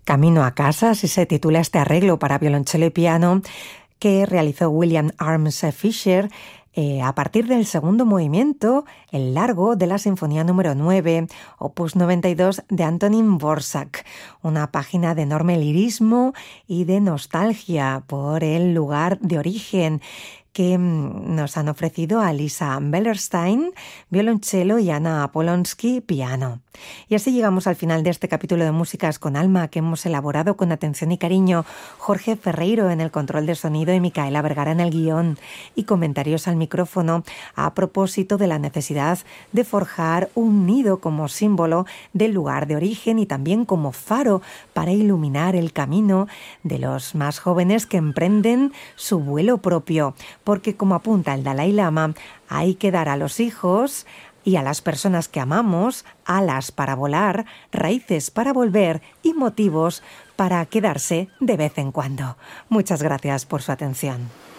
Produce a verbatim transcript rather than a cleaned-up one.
Camino a casa, así se titula este arreglo para violonchelo y piano que realizó William Arms Fisher eh, a partir del segundo movimiento, el largo de la Sinfonía número nueve, opus noventa y dos de Antonín Dvořák, una página de enorme lirismo y de nostalgia por el lugar de origen que nos han ofrecido a Lisa Bellerstein, violonchelo, y Anna Polonsky, piano. Y así llegamos al final de este capítulo de Músicas con Alma, que hemos elaborado con atención y cariño Jorge Ferreiro en el control de sonido y Micaela Vergara en el guión, y comentarios al micrófono a propósito de la necesidad de forjar un nido como símbolo del lugar de origen y también como faro para iluminar el camino de los más jóvenes que emprenden su vuelo propio, porque como apunta el Dalai Lama, hay que dar a los hijos y a las personas que amamos alas para volar, raíces para volver y motivos para quedarse de vez en cuando. Muchas gracias por su atención.